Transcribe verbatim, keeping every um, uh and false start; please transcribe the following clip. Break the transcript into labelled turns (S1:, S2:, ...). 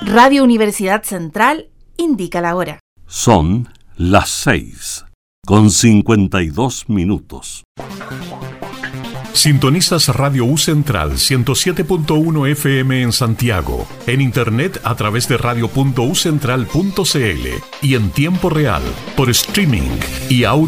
S1: Radio Universidad Central indica la hora.
S2: Son las seis, con cincuenta y dos minutos.
S3: Sintonizas Radio U Central ciento siete punto uno F M en Santiago, en internet a través de radio punto u central punto c l y en tiempo real por streaming y audio